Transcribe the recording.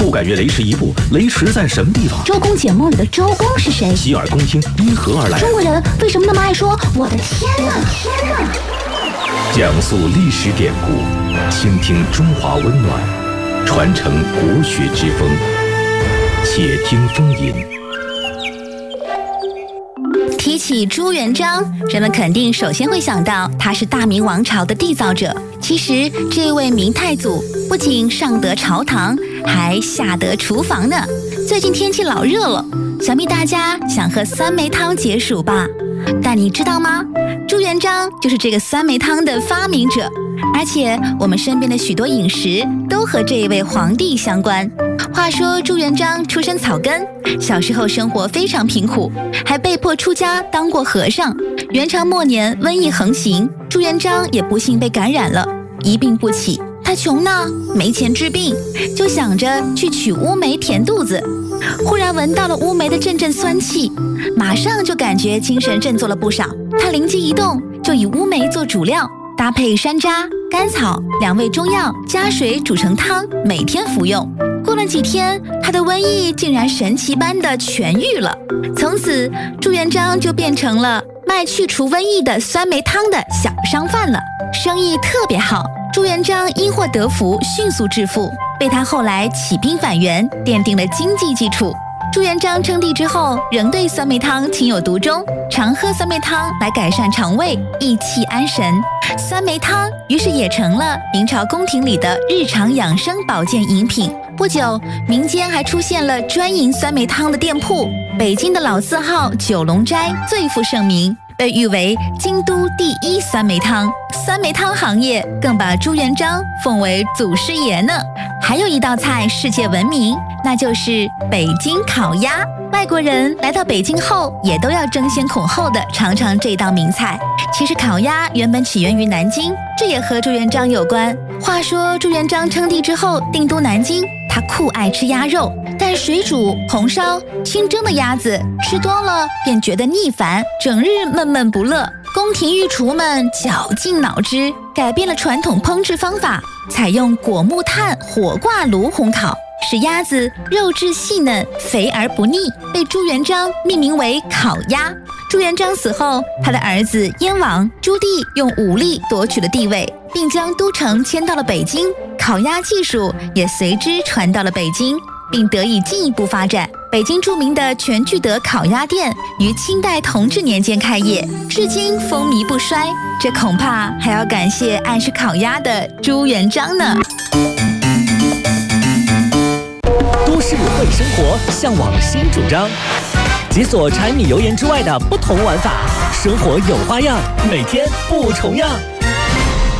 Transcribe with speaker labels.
Speaker 1: 不敢越雷池一步，雷池在什么地方？
Speaker 2: 周公解梦里的周公是谁？
Speaker 1: 洗耳恭听因何而来？
Speaker 2: 中国人为什么那么爱说我的天哪？
Speaker 1: 讲述历史典故，倾听中华温暖，传承国学之风。且听风吟。
Speaker 3: 提起朱元璋，人们肯定首先会想到他是大明王朝的缔造者。其实，这位明太祖不仅上得朝堂，还下得厨房呢。最近天气老热了，想必大家想喝酸梅汤解暑吧？但你知道吗？朱元璋就是这个酸梅汤的发明者，而且我们身边的许多饮食都和这一位皇帝相关。话说朱元璋出身草根，小时候生活非常贫苦，还被迫出家当过和尚。元朝末年瘟疫横行，朱元璋也不幸被感染了，一病不起。他穷呢，没钱治病，就想着去取乌梅填肚子。忽然闻到了乌梅的阵阵酸气，马上就感觉精神振作了不少。他灵机一动，就以乌梅做主料，搭配山楂、甘草2味中药，加水煮成汤，每天服用。过了几天，他的瘟疫竟然神奇般的痊愈了。从此，朱元璋就变成了卖去除瘟疫的酸梅汤的小商贩了，生意特别好。朱元璋因祸得福，迅速致富，被他后来起兵反元奠定了经济基础。朱元璋称帝之后，仍对酸梅汤情有独钟，常喝酸梅汤来改善肠胃，益气安神。酸梅汤于是也成了明朝宫廷里的日常养生保健饮品。不久，民间还出现了专营酸梅汤的店铺，北京的老字号九龙斋最负盛名，被誉为京都第1酸梅汤。酸梅汤行业更把朱元璋奉为祖师爷呢。还有一道菜世界闻名，那就是北京烤鸭。外国人来到北京后，也都要争先恐后的尝尝这道名菜。其实烤鸭原本起源于南京，这也和朱元璋有关。话说朱元璋称帝之后定都南京，他酷爱吃鸭肉，但水煮、红烧、清蒸的鸭子吃多了便觉得腻烦，整日闷闷不乐。宫廷御厨们绞尽脑汁，改变了传统烹制方法，采用果木炭火挂炉烘烤，使鸭子肉质细嫩、肥而不腻，被朱元璋命名为烤鸭。朱元璋死后，他的儿子燕王朱棣用武力夺取了帝位，并将都城迁到了北京，烤鸭技术也随之传到了北京，并得以进一步发展。北京著名的全聚德烤鸭店于清代同治年间开业，至今风靡不衰。这恐怕还要感谢爱吃烤鸭的朱元璋呢。
Speaker 4: 都市会生活，向往新主张，解锁柴米油盐之外的不同玩法，生活有花样，每天不重样。